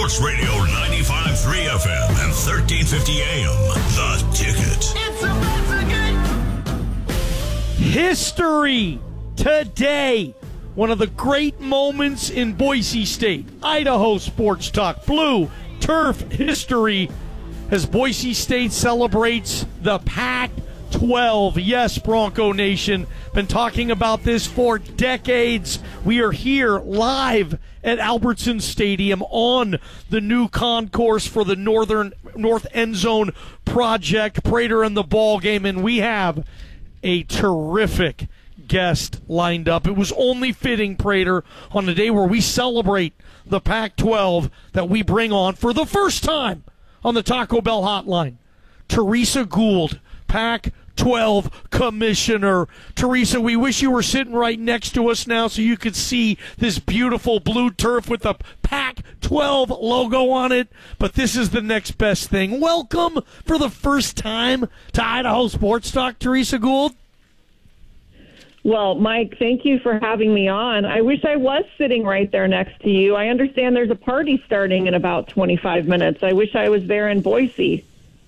Sports Radio 95.3 FM and 1350 AM. The Ticket. It's a History today. One of the great moments in Boise State. Idaho Sports Talk. Blue Turf history as Boise State celebrates the Pac-12. Yes, Bronco Nation. Been talking about this for decades. We are here live at Albertson Stadium on the new concourse for the North End Zone project. Prater in the ball game, and we have a terrific guest lined up. It was only fitting, Prater, on a day where we celebrate the Pac-12 that we bring on for the first time on the Taco Bell hotline, Teresa Gould, Pac-12 commissioner. Teresa, we wish you were sitting right next to us now so you could see this beautiful blue turf with the Pac-12 logo on it, but this is the next best thing. Welcome for the first time to Idaho Sports Talk, Teresa Gould. Well, Mike, thank you for having me on. I wish I was sitting right there next to you. I understand there's a party starting in about 25 minutes. I wish I was there in Boise.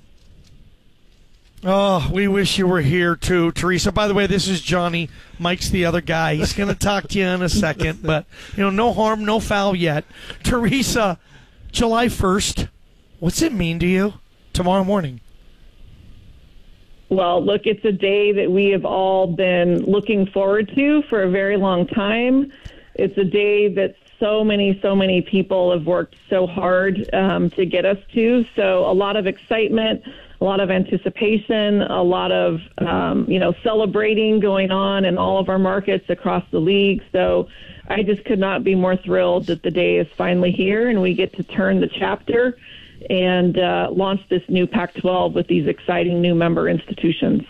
Oh, we wish you were here too, Teresa. By the way, this is Johnny. Mike's the other guy. He's going to talk to you in a second, but no harm, no foul yet. Teresa, July 1st, what's it mean to you tomorrow morning? Well, look, it's a day that we have all been looking forward to for a very long time. It's a day that so many people have worked so hard to get us to. So a lot of excitement, a lot of anticipation, a lot of, celebrating going on in all of our markets across the league. So I just could not be more thrilled that the day is finally here and we get to turn the chapter and launch this new Pac-12 with these exciting new member institutions.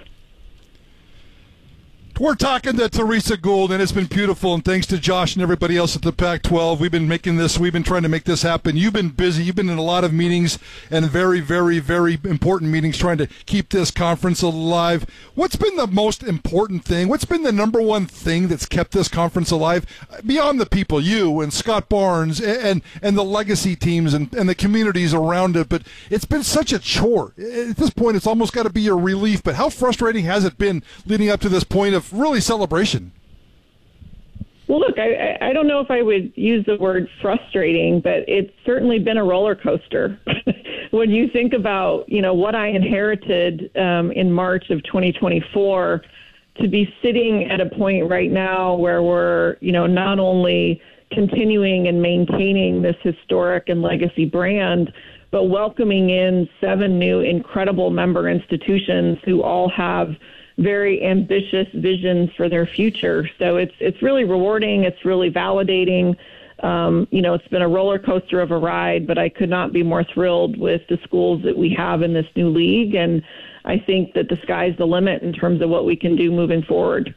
We're talking to Teresa Gould, and it's been beautiful, and thanks to Josh and everybody else at the Pac-12. We've been trying to make this happen. You've been busy. You've been in a lot of meetings and very, very, very important meetings trying to keep this conference alive. What's been the most important thing? What's been the number one thing that's kept this conference alive? Beyond the people, you and Scott Barnes and the legacy teams and the communities around it, but it's been such a chore. At this point, it's almost got to be a relief, but how frustrating has it been leading up to this point of really celebration? Well, look, I don't know if I would use the word frustrating, but it's certainly been a roller coaster. When you think about, what I inherited in March of 2024, to be sitting at a point right now where we're, not only continuing and maintaining this historic and legacy brand, but welcoming in 7 new incredible member institutions who all have very ambitious visions for their future. So it's really rewarding. It's really validating. It's been a roller coaster of a ride, but I could not be more thrilled with the schools that we have in this new league. And I think that the sky's the limit in terms of what we can do moving forward.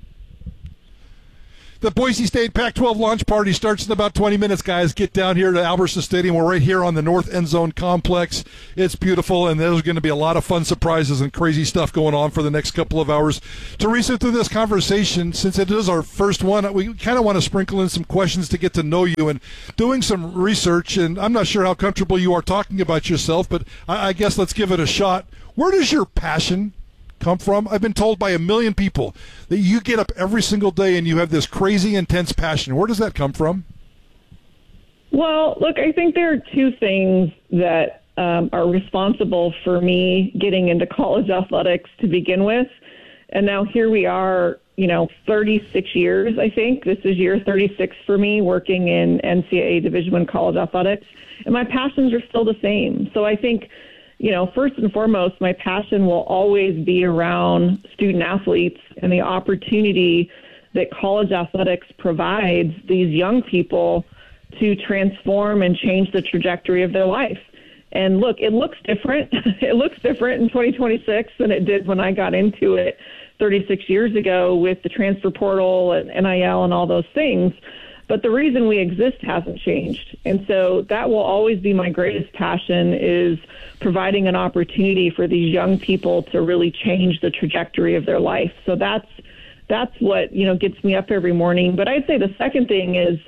The Boise State Pac-12 launch party starts in about 20 minutes, guys. Get down here to Albertson Stadium. We're right here on the North End Zone complex. It's beautiful, and there's going to be a lot of fun surprises and crazy stuff going on for the next couple of hours. Teresa, through this conversation, since it is our first one, we kind of want to sprinkle in some questions to get to know you and doing some research, and I'm not sure how comfortable you are talking about yourself, but I guess let's give it a shot. Where does your passion come from? I've been told by a million people that you get up every single day and you have this crazy, intense passion. Where does that come from? Well, look, I think there are two things that are responsible for me getting into college athletics to begin with. And now here we are, 36 years, I think. This is year 36 for me working in NCAA Division I college athletics. And my passions are still the same. So I think, first and foremost, my passion will always be around student athletes and the opportunity that college athletics provides these young people to transform and change the trajectory of their life. And look, it looks different. It looks different in 2026 than it did when I got into it 36 years ago with the transfer portal and NIL and all those things. But the reason we exist hasn't changed. And so that will always be my greatest passion, is providing an opportunity for these young people to really change the trajectory of their life. So that's what, gets me up every morning. But I'd say the second thing is,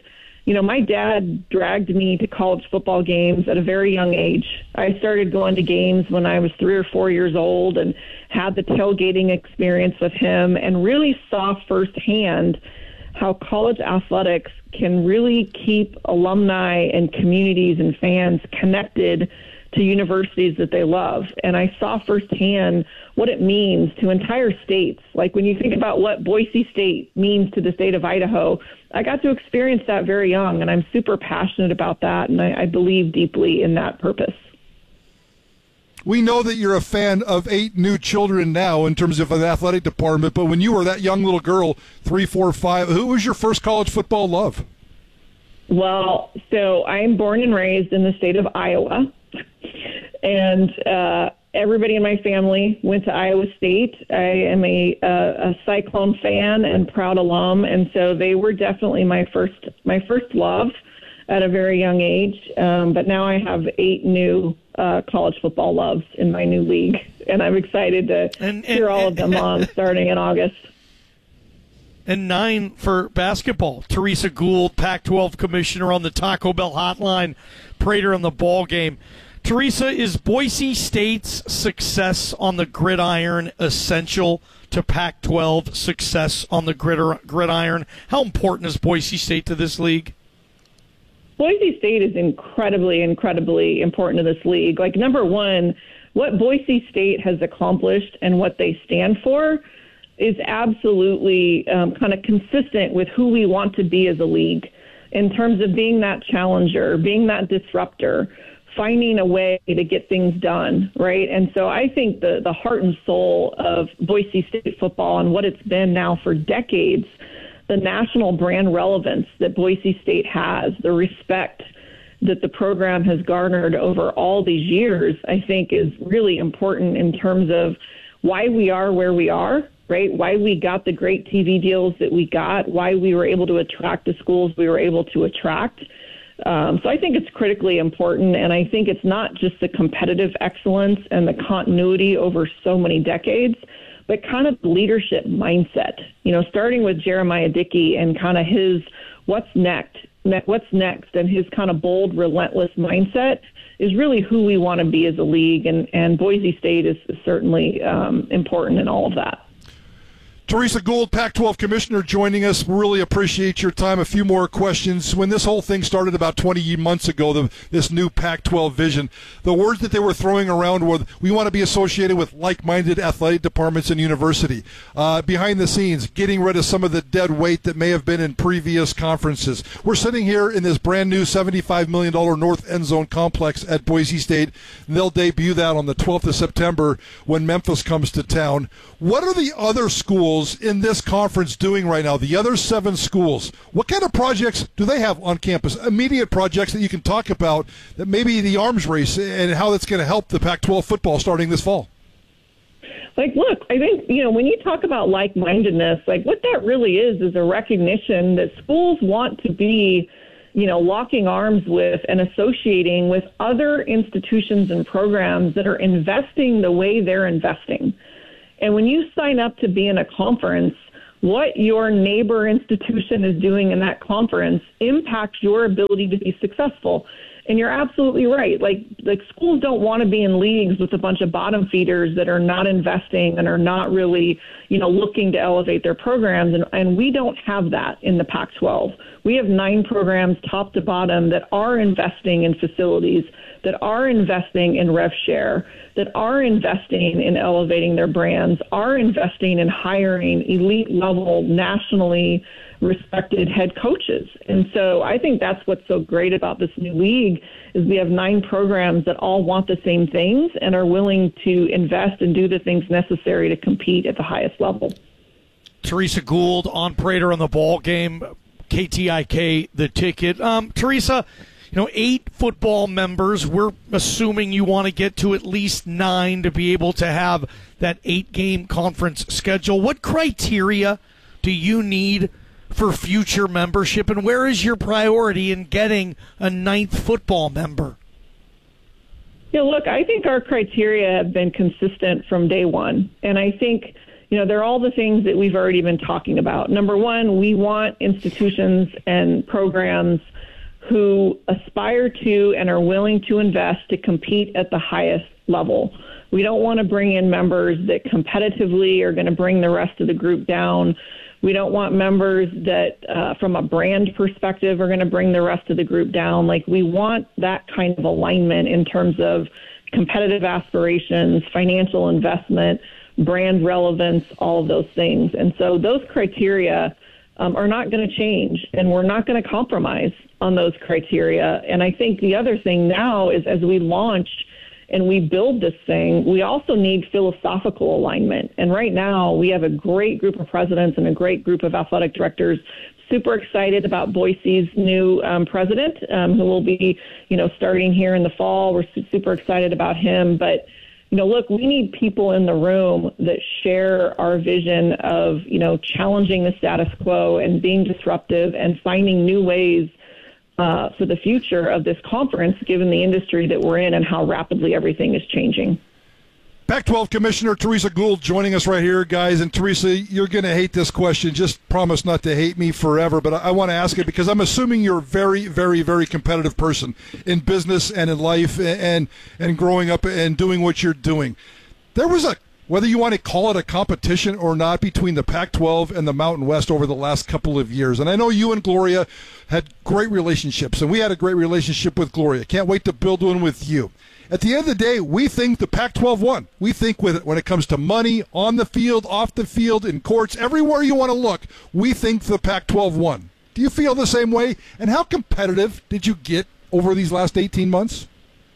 my dad dragged me to college football games at a very young age. I started going to games when I was 3 or 4 years old and had the tailgating experience with him and really saw firsthand how college athletics can really keep alumni and communities and fans connected to universities that they love. And I saw firsthand what it means to entire states. Like when you think about what Boise State means to the state of Idaho, I got to experience that very young, and I'm super passionate about that, and I believe deeply in that purpose. We know that you're a fan of 8 new children now in terms of an athletic department, but when you were that young little girl, 3, 4, 5, who was your first college football love? Well, so I'm born and raised in the state of Iowa, and everybody in my family went to Iowa State. I am a Cyclone fan and proud alum, and so they were definitely my first love at a very young age. But now I have 8 new college football loves in my new league, and I'm excited to cheer all of them on starting in August. And 9 for basketball. Teresa Gould, Pac-12 commissioner on the Taco Bell hotline, Prater on the ball game. Teresa, is Boise State's success on the gridiron essential to Pac-12 success on the gridiron? How important is Boise State to this league? Boise State is incredibly, incredibly important to this league. Like, number one, what Boise State has accomplished and what they stand for is absolutely kind of consistent with who we want to be as a league in terms of being that challenger, being that disruptor, finding a way to get things done, right? And so I think the heart and soul of Boise State football and what it's been now for decades, the national brand relevance that Boise State has, the respect that the program has garnered over all these years, I think is really important in terms of why we are where we are, right? Why we got the great TV deals that we got, why we were able to attract the schools we were able to attract. So I think it's critically important, and I think it's not just the competitive excellence and the continuity over so many decades, but kind of leadership mindset, starting with Jeremiah Dickey and kind of his what's next and his kind of bold, relentless mindset is really who we want to be as a league, and Boise State is certainly important in all of that. Teresa Gould, Pac-12 commissioner, joining us. Really appreciate your time. A few more questions. When this whole thing started about 20 months ago, this new Pac-12 vision, the words that they were throwing around were, we want to be associated with like-minded athletic departments in university. Behind the scenes, getting rid of some of the dead weight that may have been in previous conferences. We're sitting here in this brand new $75 million North End Zone complex at Boise State. They'll debut that on the 12th of September when Memphis comes to town. What are the other schools in this conference doing right now, the other 7 schools? What kind of projects do they have on campus? Immediate projects that you can talk about, that maybe the arms race and how that's going to help the Pac-12 football starting this fall? Look, I think, when you talk about like-mindedness, what that really is a recognition that schools want to be, locking arms with and associating with other institutions and programs that are investing the way they're investing. And when you sign up to be in a conference, what your neighbor institution is doing in that conference impacts your ability to be successful. And you're absolutely right. Like schools don't want to be in leagues with a bunch of bottom feeders that are not investing and are not really, looking to elevate their programs. And we don't have that in the Pac-12. We have 9 programs top to bottom that are investing in facilities, that are investing in rev share, that are investing in elevating their brands, are investing in hiring elite level, nationally respected head coaches. And so I think that's what's so great about this new league is we have 9 programs that all want the same things and are willing to invest and do the things necessary to compete at the highest level. Teresa Gould on Prater on the ball game, KTIK, the ticket. Teresa, 8 football members. We're assuming you want to get to at least 9 to be able to have that 8-game conference schedule. What criteria do you need for future membership, and where is your priority in getting a 9th football member? Look, I think our criteria have been consistent from day one. And I think, they're all the things that we've already been talking about. Number one, we want institutions and programs who aspire to and are willing to invest to compete at the highest level. We don't want to bring in members that competitively are going to bring the rest of the group down. We don't want members that, from a brand perspective, are going to bring the rest of the group down. Like, we want that kind of alignment in terms of competitive aspirations, financial investment, brand relevance, all of those things. And so those criteria are not going to change, and we're not going to compromise on those criteria. And I think the other thing now is, as we launch and we build this thing, we also need philosophical alignment. And right now we have a great group of presidents and a great group of athletic directors super excited about Boise's new president, who will be, starting here in the fall. We're super excited about him. But, look, we need people in the room that share our vision of, challenging the status quo and being disruptive and finding new ways for the future of this conference, given the industry that we're in and how rapidly everything is changing. Pac-12 Commissioner Teresa Gould joining us right here, guys. And Teresa, you're going to hate this question. Just promise not to hate me forever. But I want to ask it because I'm assuming you're a very, very, very competitive person in business and in life and growing up and doing what you're doing. There was whether you want to call it a competition or not, between the Pac-12 and the Mountain West over the last couple of years. And I know you and Gloria had great relationships, and we had a great relationship with Gloria. Can't wait to build one with you. At the end of the day, we think the Pac-12 won. We think when it comes to money, on the field, off the field, in courts, everywhere you want to look, we think the Pac-12 won. Do you feel the same way? And how competitive did you get over these last 18 months?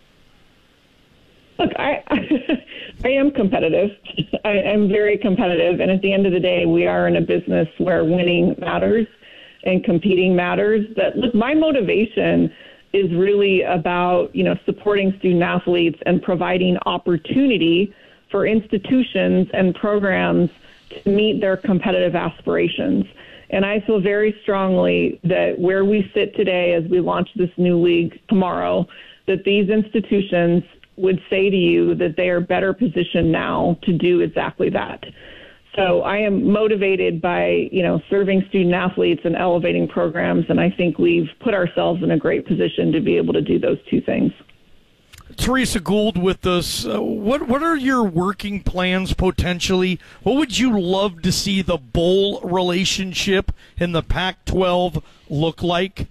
Look, I am competitive. I'm very competitive. And at the end of the day, we are in a business where winning matters and competing matters. But look, my motivation is really about, supporting student athletes and providing opportunity for institutions and programs to meet their competitive aspirations. And I feel very strongly that where we sit today as we launch this new league tomorrow, that these institutions would say to you that they are better positioned now to do exactly that. So I am motivated by, serving student athletes and elevating programs, and I think we've put ourselves in a great position to be able to do those two things. Teresa Gould with us. What are your working plans potentially? What would you love to see the bowl relationship in the Pac-12 look like?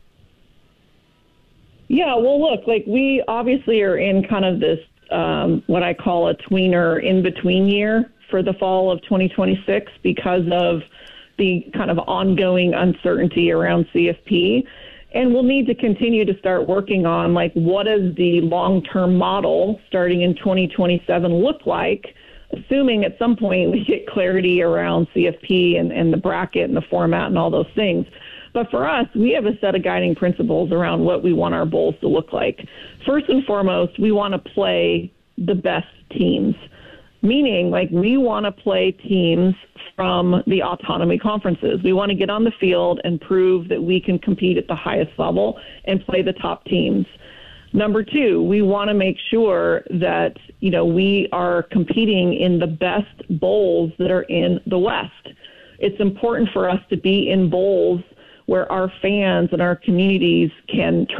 Yeah, well, look, we obviously are in kind of this, what I call a tweener in-between year for the fall of 2026 because of the kind of ongoing uncertainty around CFP. And we'll need to continue to start working on, what does the long-term model starting in 2027 look like, assuming at some point we get clarity around CFP and the bracket and the format and all those things. But for us, we have a set of guiding principles around what we want our bowls to look like. First and foremost, we want to play the best teams, meaning we want to play teams from the autonomy conferences. We want to get on the field and prove that we can compete at the highest level and play the top teams. Number two, we want to make sure that, we are competing in the best bowls that are in the West. It's important for us to be in bowls where our fans and our communities can